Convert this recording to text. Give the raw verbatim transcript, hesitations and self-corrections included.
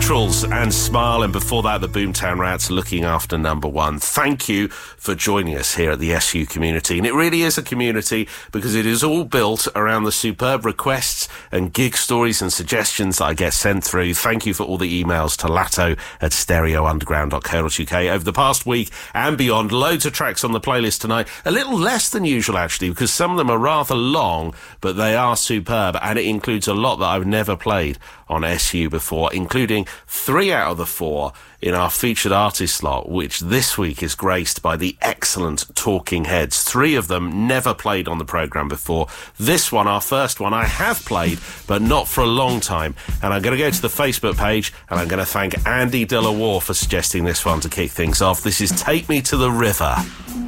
Neutrals and Smile, and before that, the Boomtown Rats, Looking After Number One. Thank you for joining us here at the S U community. And it really is a community because it is all built around the superb requests and gig stories and suggestions that I get sent through. Thank you for all the emails to latto at stereo underground dot co dot uk. Over the past week and beyond, loads of tracks on the playlist tonight. A little less than usual, actually, because some of them are rather long, but they are superb, and it includes a lot that I've never played on S U before, including three out of the four in our featured artist slot, which this week is graced by the excellent Talking Heads. Three of them never played on the programme before. This one, our first one, I have played, but not for a long time. And I'm going to go to the Facebook page, and I'm going to thank Andy De La Warr for suggesting this one to kick things off. This is Take Me to the River.